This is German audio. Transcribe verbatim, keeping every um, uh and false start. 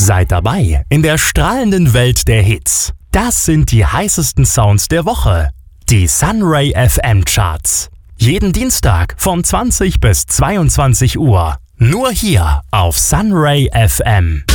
Seid dabei in der strahlenden Welt der Hits. Das sind die heißesten Sounds der Woche. Die Sunray F M Charts. Jeden Dienstag von zwanzig bis zweiundzwanzig Uhr. Nur hier auf Sunray F M.